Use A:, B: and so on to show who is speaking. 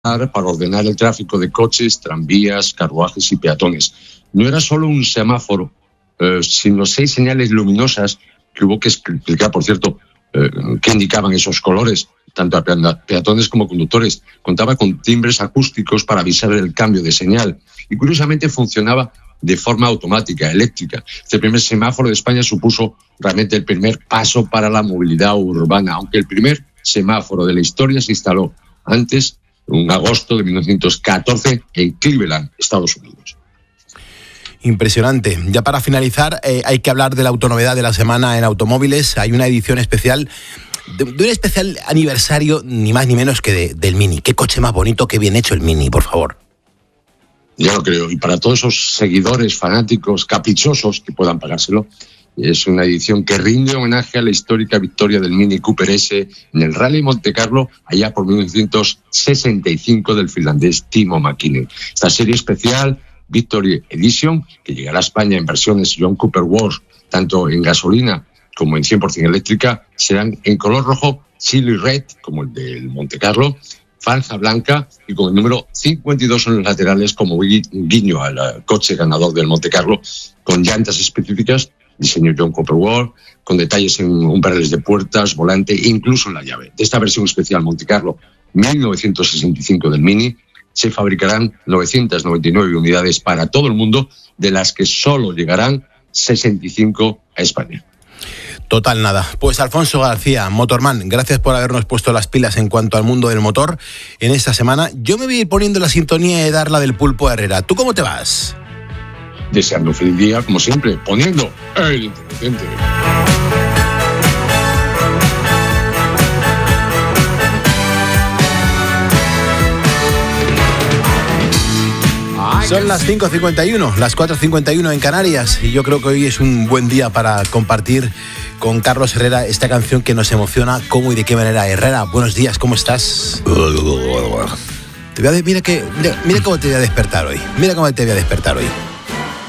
A: para ordenar el tráfico de coches, tranvías, carruajes y peatones. No era solo un semáforo, sino 6 señales luminosas que hubo que explicar, por cierto, qué indicaban esos colores, tanto a peatones como conductores. Contaba con timbres acústicos para avisar del cambio de señal y curiosamente funcionaba de forma automática, eléctrica. Este primer semáforo de España supuso realmente el primer paso para la movilidad urbana, aunque el primer semáforo de la historia se instaló antes, en agosto de 1914, en Cleveland, Estados Unidos.
B: Impresionante. Ya para finalizar, hay que hablar de la autonovedad de la semana en automóviles. Hay una edición especial, de un especial aniversario, ni más ni menos que del Mini. Qué coche más bonito, qué bien hecho el Mini, por favor.
A: Yo lo creo. Y para todos esos seguidores, fanáticos, caprichosos que puedan pagárselo, es una edición que rinde homenaje a la histórica victoria del Mini Cooper S en el Rally Monte Carlo allá por 1965 del finlandés Timo Mäkinen. Esta serie especial, Victory Edition, que llegará a España en versiones John Cooper World, tanto en gasolina como en 100% eléctrica, serán en color rojo, chili red, como el del Monte Carlo, franja blanca y con el número 52 en los laterales como guiño al coche ganador del Monte Carlo, con llantas específicas, diseño John Cooper World, con detalles en umbrales de puertas, volante e incluso en la llave. De esta versión especial Monte Carlo 1965 del Mini, se fabricarán 999 unidades para todo el mundo, de las que solo llegarán 65 a España.
B: Total nada. Pues Alfonso García, Motorman, gracias por habernos puesto las pilas en cuanto al mundo del motor en esta semana. Yo me voy a ir poniendo la sintonía de Darla del Pulpo Herrera. ¿Tú cómo te vas?
A: Deseando un feliz día, como siempre, poniendo el inteligente.
B: Son las 5:51, las 4:51 en Canarias, y yo creo que hoy es un buen día para compartir con Carlos Herrera esta canción que nos emociona. ¿Cómo y de qué manera? Herrera, buenos días, ¿cómo estás? Mira cómo te voy a despertar hoy.